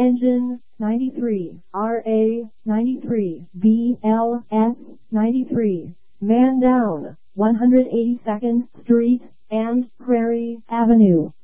Engine 93, RA 93, BLS 93. Man down, 182nd Street and Prairie Avenue.